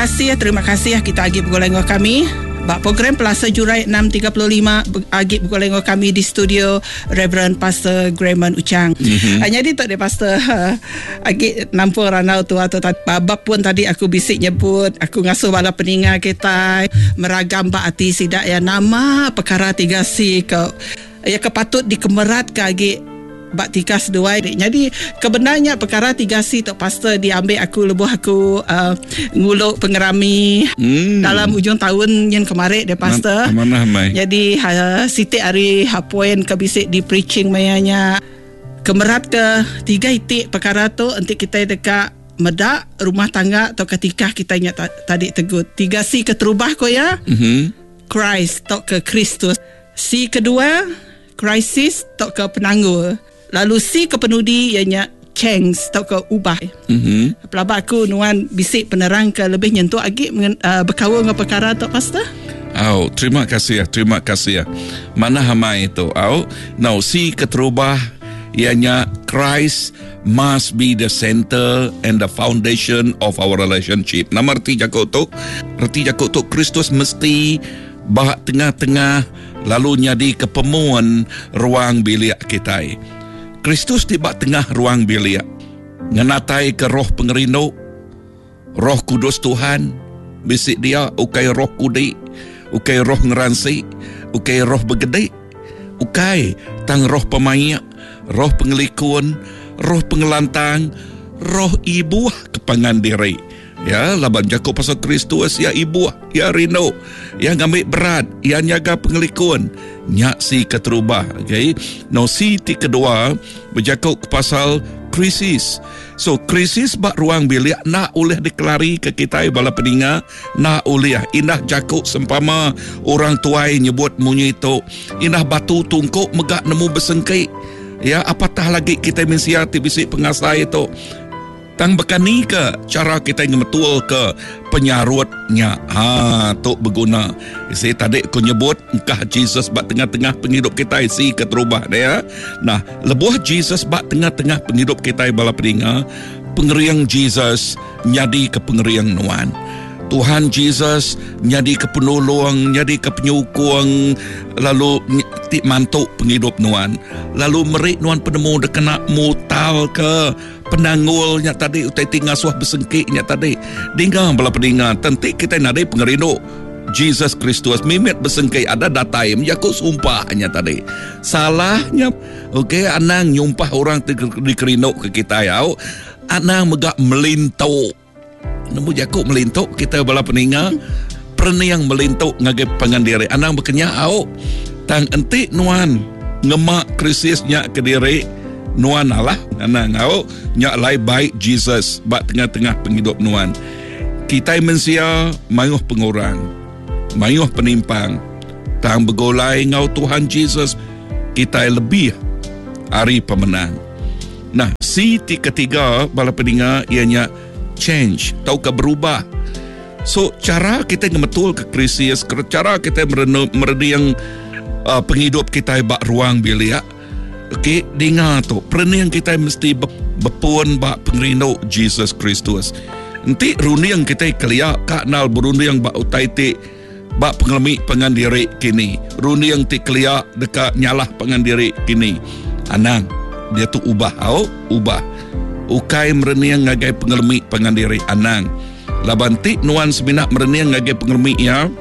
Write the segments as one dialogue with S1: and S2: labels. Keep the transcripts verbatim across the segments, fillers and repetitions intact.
S1: Terima kasih, terima kasih kita agih bergolengor kami. Bak program Pelasa Jurai enam tiga puluh lima agih bergolengor kami di studio Reverend Pastor Grayman Uchang. Mm-hmm. Jadi tak ada Pastor uh, agih nampu ranau tu atau babak pun tadi aku bisik nyebut, aku ngasuh bala peningat kita meragam bak hati sidak ya nama perkara tiga C ke ya kepatut dikemerat ke agih bak tikas dua. Jadi kebenarnya perkara tiga C Tok Pastor diambil aku lebuh aku uh, nguluk pengerami hmm. dalam ujung tahun yang kemarin dia Pastor.
S2: Mana mai.
S1: Jadi uh, siti hari hapoin ke bisik di preaching mayanya kemerat ke tiga itik perkara tu nanti kita dekat medak rumah tangga atau ketika kita ingat tadi tegut. Tiga C keterubah ko ya. Mm-hmm. Christ tok ke Kristus. C kedua krisis tok ke penangguh. Lalu si kepenudi ianya change atau ke ubah. Mm-hmm. Pelabak aku nuan bisik penerang ke lebih nyentuh lagi uh, berkawal dengan perkara tu Pastor.
S2: Oh, terima kasih ya, terima kasih ya. Mana hamai itu? Oh, now si keterubah ianya Christ must be the center and the foundation of our relationship. Nama erti jakut tu, erti jakut tu Kristus mesti bahak tengah-tengah lalu nyadi kepemuan ruang bilik kita. Kristus tiba tengah ruang bilik, ngenatai ke roh pengerino, roh kudus Tuhan, bisik dia, ukai roh kudi, ukai roh ngeransi, ukai roh begede, ukai tang roh pemayak, roh pengelikun, roh pengelantang, roh ibu kepangan diri. Ya, laban Jakob pasal Kristus, ya ibu, ya rino, ya ngambil berat, ya nyaga pengelikun, nyak si keterubah. Okay, no si ti kedua berjakut pasal krisis. So krisis bak ruang bilik nak oleh dikelari ke kita bala peninga, nak oleh indah jakut sempama orang tuai nyebut munyi itu, indah batu tungkuk megak nemu besengkik. Ya, apatah lagi kita mensiati bisik pengasai itu. Tang bekani ke cara kita ngemetul ke penyarutnya. Ha, tu berguna. Isi tadi aku nyebut engkah Jesus bak tengah-tengah penghidup kita isi keterubah dia. Nah, lebuh Jesus bak tengah-tengah penghidup kita bala peninga, pengeriang Jesus nyadi ke pengeriang nuan. Tuhan Jesus nyadi ke penolong, nyadi ke penyukung, lalu tik mantuk penghidup nuan. Lalu merik nuan penemu dah kena mutal ke penanggulnya tadi, utai tinggal suah besengkiknya tadi. Dengar bala pendengar, tentu kita nadai pengerino Jesus Kristus mimet besengkik ada datai menjaku sumpahnya tadi. Salahnya, okey, anang nyumpah orang dikerino ke kita ya. Anang megak melintok. Nemu jakuk melintok kita bala peninga pernah yang melintok ngagai pengandiri anang berkenya au tang entik nuan ngemak krisisnya ke diri nuan Allah anang au nyak lai baik Jesus bak tengah-tengah penghidup nuan kita mensia mayuh pengurang mayuh penimpang tang begolai ngau Tuhan Jesus kita lebih hari pemenang. Nah si ti ketiga bala peninga ianya change, tau ke berubah. So, cara kita ngemetul ke krisis, cara kita merediang uh, penghidup kita bak ruang bilik, okay, dengar tu, pernah yang kita mesti bepun bak pengerino Jesus Kristus. Nanti runi yang kita kelia, kak nal beruni yang bak utai ti, bak pengelmi pengandiri kini. Runi yang ti kelia dekat nyalah pengandiri kini. Anang, dia tu ubah, oh, ubah. Ukai mereniang ngagai pengelmi pengandiri anang. Labanti nuan sebinak mereniang ngagai pengelmi ya.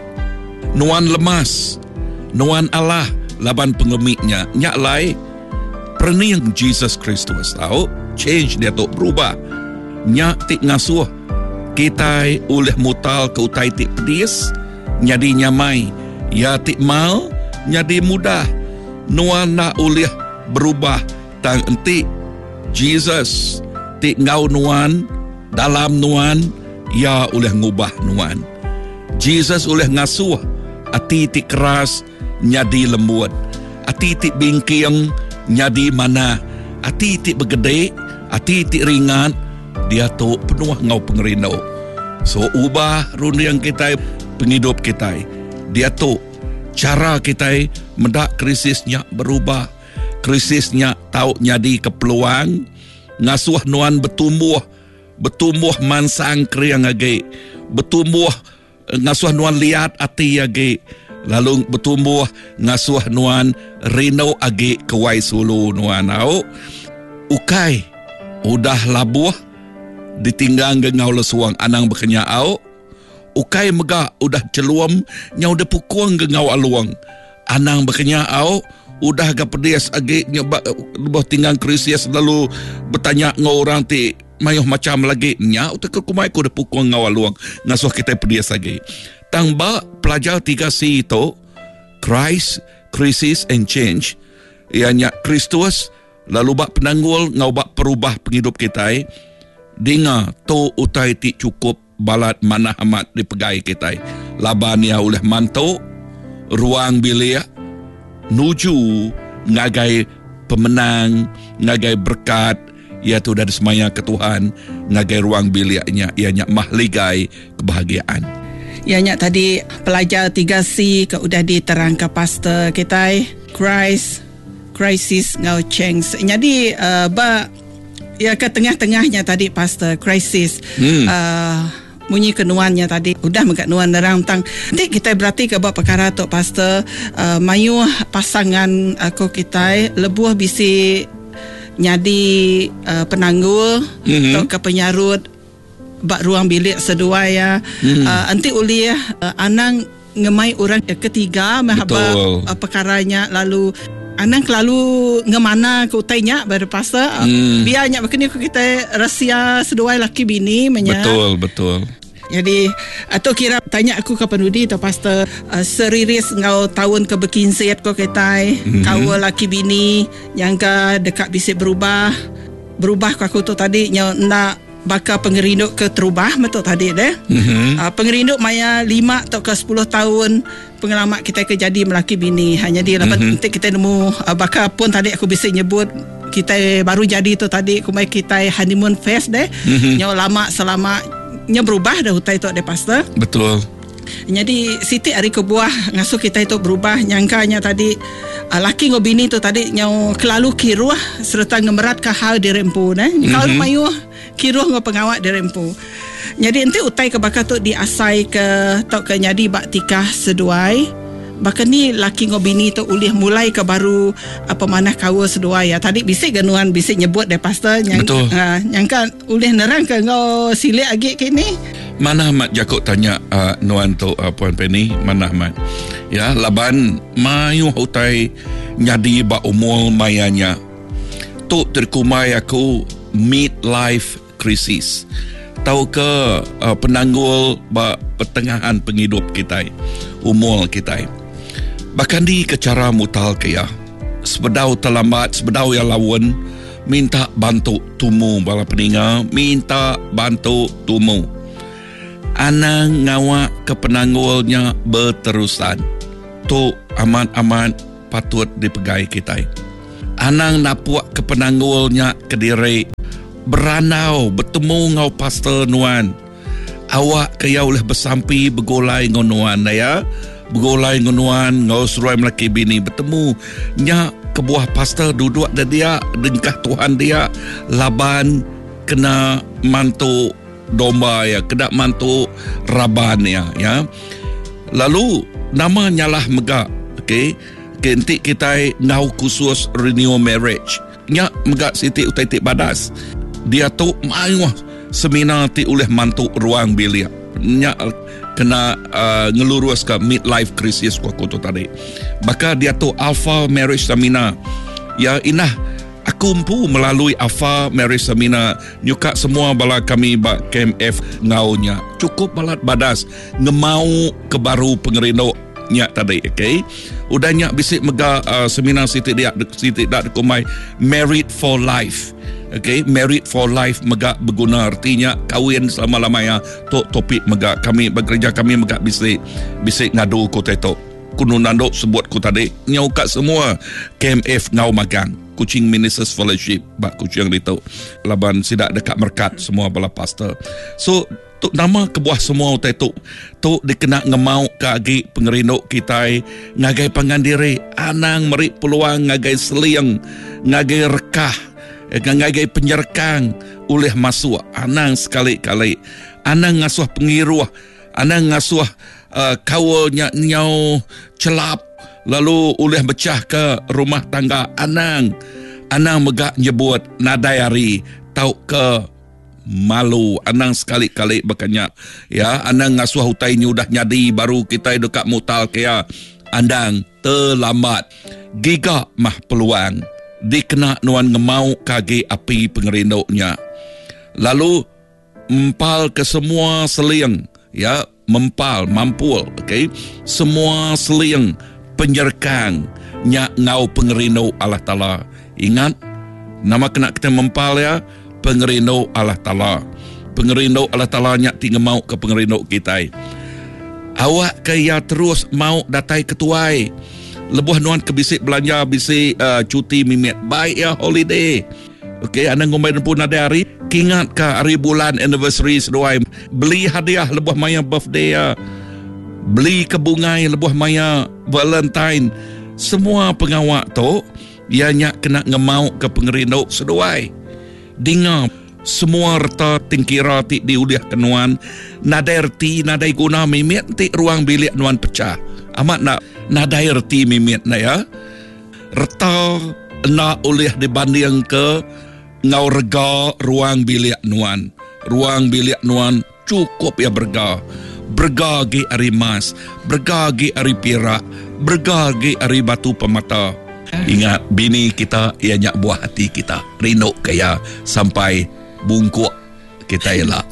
S2: Nuan lemas. Nuan Allah laban pengelminya. Nyak lai perniang Jesus Kristus. Tahu? Change dia tu berubah. Nyak tik ngasuh. Kita oleh mutal ke utai tik pedis. Nyadi nyamai. Ya tik mal. Nyadi mudah. Nuan nak oleh berubah. Tang entik Jesus tik ngau nuan, dalam nuan, ya oleh ngubah nuan. Jesus oleh ngasuh, ati tik keras, nyadi lembut. Ati tik bingking, nyadi mana. Ati tik begede, ati tik ringan, dia tu penuh ngau pengerino. So, ubah runi yang kita, penghidup kita. Dia tu, cara kita mendak krisisnya berubah. Krisisnya tahu nyadi ke peluang, ngasuh nuan bertumbuh, bertumbuh mansang kriang agai, bertumbuh ngasuh nuan liat ati age, lalu bertumbuh ngasuh nuan rino age kewai sulu nuan au ukai udah labuh ditinggang ngau lesuang anang bekenya au ukai mega udah celuam nyau de pukuang ngau aluang anang bekenya au udah ga pedias age nyoba lebih tinggang krisias lalu bertanya ngau orang ti mayuh macam lagi nya utak kumai ko de pukul ngawal luang ngasuh kita pedias lagi tang ba pelajar tiga C itu Christ, Crisis and Change ianya Kristus lalu bak penanggul ngau bak perubah penghidup kita dengar to utai ti cukup balat mana amat dipegai kita labania oleh manto ruang bilik nuju ngagai pemenang ngagai berkat iaitu dari semaya ke Tuhan ngagai ruang biliknya ianya mahligai kebahagiaan.
S1: Ianya tadi pelajar tiga C ke udah diterang ke pastor kita Christ crisis ngau change. Jadi uh, ba ya ke tengah-tengahnya tadi pastor crisis hmm. uh, bunyi kenuannya tadi udah megat nuan nerang tang nanti kita berarti ke buat perkara tu pastor uh, mayu pasangan aku kita lebuh bisi nyadi uh, penanggul mm-hmm. atau ke penyarut bak ruang bilik sedua ya mm. uh, nanti uli uh, anang ngemai orang ketiga mahaba uh, perkaranya lalu anang lalu ngemana ke utainya pada pastor mm. biarnya begini kita rahsia sedua laki bini menya
S2: betul betul.
S1: Jadi atau kira tanya aku ke penudi atau pastor uh, seriris ngau tahun ke berkinset ko ketai mm-hmm. kau laki bini yang ke dekat bisik berubah berubah ko aku tu tadi nya nak bakal pengerinduk ke terubah betul tadi deh mm-hmm. uh, pengerinduk maya lima atau ke sepuluh tahun pengalaman kita ke jadi melaki bini hanya di lepas mm-hmm. nanti kita nemu uh, bakal pun tadi aku bisa nyebut kita baru jadi tu tadi kumai kita honeymoon phase deh mm-hmm. nya lama selama nya berubah dah hutai tu ada pastor.
S2: Betul.
S1: Jadi siti hari kebuah ngasuh kita itu berubah nyangkanya tadi uh, laki ngobini tu tadi nyau kelalu kiruah serta ngemerat ke hal dirempu nah. Mm-hmm. Kalau mayu kiruah ngo pengawak dirempu. Jadi ente utai ke bakal tu diasai ke tok ke nyadi bak tikah seduai. Bahkan ni laki ngobini tu ulih mulai ke baru apa mana kawa sedua ya. Tadi bisik ganuan bisik nyebut deh pastor yang uh, nyangka ulih nerang ke ngau silik agi kini.
S2: Mana Ahmad Jakub tanya uh, nuan tu uh, Puan Penny mana Ahmad. Ya laban mayu utai nyadi ba umur mayanya. Tu terkumai aku midlife crisis. Tahu ke uh, penanggul ba pertengahan penghidup kita. Umur kita. Bahkan di kecara mutal kaya sebedau terlambat sebedau yang lawan minta bantu tumu bala peninga minta bantu tumu anang ngawak ke penanggulnya berterusan tu amat-amat patut dipegai kita anang napuak ke penanggulnya ke diri beranau bertemu ngau pastor nuan awak kaya oleh bersampi bergolai ngonuan ya bergolai ngunuan ngau suruh melaki bini bertemu nya kebuah pastor duduk dan dia dengkah Tuhan dia laban kena mantu domba ya kena mantu raban ya ya lalu nama nyalah megak okey okay, nanti kita ngau khusus renew marriage nya megak siti utai tik badas dia tu mayu seminar ti oleh mantu ruang bilik nya kena uh, ngelurus ke midlife crisis ku aku tu tadi. Maka dia tu Alpha Marriage Seminar. Ya inah aku mampu melalui Alpha Marriage Seminar nyuka semua bala kami ba K M F ngaunya. Cukup balat badas ngemau ke baru pengerindo nya tadi, okey. Udahnya bisik mega uh, seminar siti dia siti dak kumai Married for Life. Okay, married for life mega berguna artinya kahwin selama-lamanya tu topik mega kami bekerja kami mega bisik bisik ngadu ku teto kuno nando sebut ku tadi nyau kat semua K M F ngau magang Kuching Ministers Fellowship bak kucing itu laban sidak dekat merkat semua bala pastor so tu nama kebuah semua teto tu dikena ngemau ke agi pengerinduk kita ngagai pangandiri anang merik peluang ngagai seliang ngagai rekah ngagai penyerkang oleh masuk anang sekali-kali anang ngasuh pengiruah anang ngasuh uh, kawalnya nyau celap lalu oleh becah ke rumah tangga anang anang megak nyebut nadayari tau ke malu anang sekali-kali berkanya ya anang ngasuh hutai ni udah nyadi baru kita dekat mutal kaya andang terlambat giga mah peluang dikena nuan ngemau kage api pengerindoknya lalu empal ke semua seliang ya mempal mampul okey semua seliang penyerkang nya ngau pengerindok Allah Taala ingat nama kena kita mempal ya pengerindok Allah Taala pengerindok Allah Taala nya tinggal mau ke pengerindok kita awak kaya terus mau datai ketuai lebuh nuan ke bisik belanja bisik uh, cuti mimit baik ya holiday okey anda ngomai pun ada hari ingat ke hari bulan anniversary seduai beli hadiah lebuh maya birthday ya beli kebungai lebuh maya valentine semua pengawak tu ianya kena ngemau ke pengerindok seduai dengar semua reta tingkira ti diuliah kenuan nadai reti nadai guna mimit ti ruang bilik nuan pecah amat nak nadai reti mimit na ya reta nak uliah dibanding ke ngau rega ruang bilik nuan ruang bilik nuan cukup ya berga berga gi ari emas berga gi ari perak berga gi ari batu permata ingat bini kita ia nyak buah hati kita rindu kaya sampai bungkuk kita elak.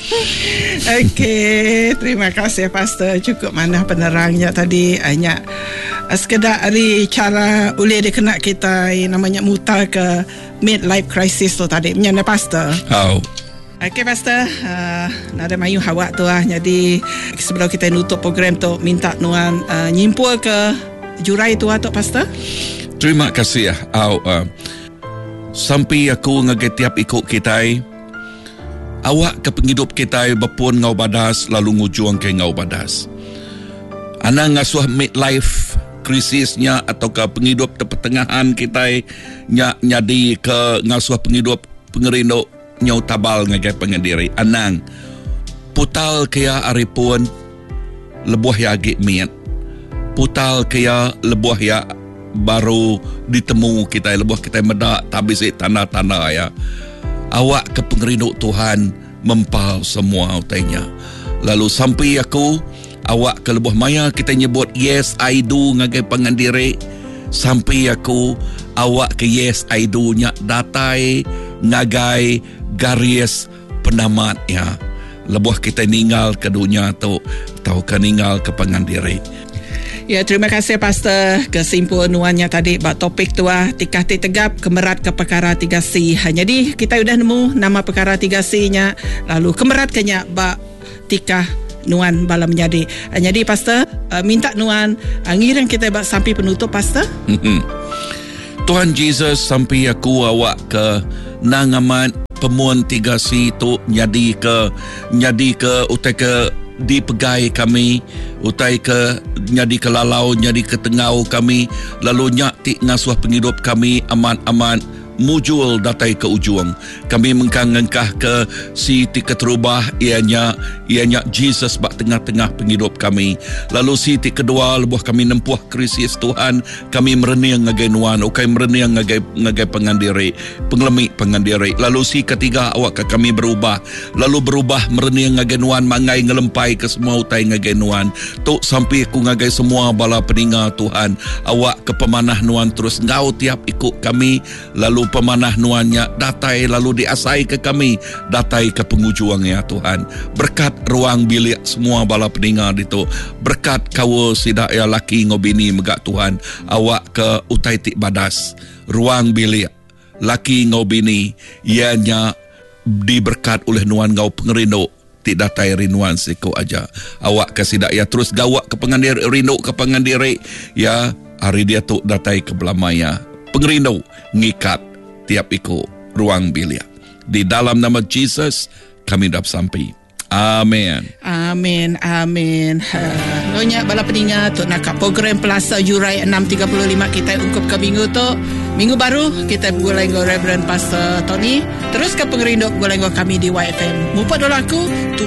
S1: Okey, terima kasih Pastor. Cukup mana penerangnya tadi. Hanya sekedar hari cara boleh dikena kita namanya mutar ke midlife crisis tu tadi. Menyana Pastor.
S2: Oh.
S1: Okey Pastor, uh, nada mayu hawak tu lah. Jadi sebelum kita nutup program tu minta nuan uh, nyimpul ke jurai tu atau Pastor?
S2: Terima kasih ya. Oh, uh, sampai aku ngagetiap ikut kita awak ke penghidup kita berpun ngau badas lalu ngujuang ke ngau badas anang ngasuh midlife krisisnya atau ke penghidup te pertengahan kita nya nyadi ke ngasuh penghidup pengerindok nyau tabal ngagai pengendiri anang putal kaya aripun lebuah ya agik miat putal kaya lebuah ya baru ditemu kita lebuah kita medak tabis tanah-tanah ya awak ke pengerinduk Tuhan mempal semua utainya lalu sampai aku awak ke lebuh maya kita nyebut yes I do ngagai pengandiri sampai aku awak ke yes I do nya datai ngagai garis penamat ya lebuh kita ninggal ke dunia tu tau ke ninggal ke pengandiri.
S1: Ya, terima kasih Pastor kesimpulan nuannya tadi bak topik tu ah tikah ti tegap kemerat ke perkara tiga C. Jadi kita sudah nemu nama perkara tiga C-nya lalu kemerat kenya bak tikah nuan bala menjadi. Jadi Pastor uh, minta nuan uh, ngiring kita bak sampai penutup Pastor.
S2: Tuhan Jesus sampai aku awak ke nangaman pemuan tiga C tu jadi ke jadi ke utai ke dipegai kami utai ke nyadi ke lalau nyadi ke tengau kami lalu nyak ti ngasuh penghidup kami aman-aman mujul datai ke ujung kami mengkangengkah ke si ti keterubah ianya ianya Jesus bak tengah-tengah penghidup kami lalu si ti kedua lebuh kami nempuh krisis Tuhan kami mereniang ngagai nuan ukai mereniang ngagai ngagai pengandiri pengelemik pengandiri lalu si ketiga awak ke kami berubah lalu berubah mereniang ngagai nuan mangai ngelempai ke semua utai ngagai nuan tok sampai aku ngagai semua bala peninga Tuhan awak ke pemanah nuan terus ngau tiap ikut kami lalu pemanah nuannya datai lalu diasai ke kami datai ke pengujuang ya Tuhan berkat ruang bilik semua bala peninga itu berkat kau sidak ya laki ngobini megak Tuhan awak ke utai tik badas ruang bilik laki ngobini ianya diberkat oleh nuan ngau pengerinduk tik datai rinuan siku aja awak ke sidak ya terus gawak ke pengandir rindu ke pengandiri ya hari dia tu datai ke belamaya pengerinduk ngikat tiap ikut ruang bilik. Di dalam nama Jesus, kami dah sampai. Amin.
S1: Amin, amin. Uh, Nyonya bala peningat tu nak program Plaza Jurai enam tiga puluh lima kita ungkup ke minggu tu. Minggu baru kita bergulai dengan Reverend Pastor Tony. Terus ke pengerindok bergulai dengan kami di Y F M. Mupa dolaku.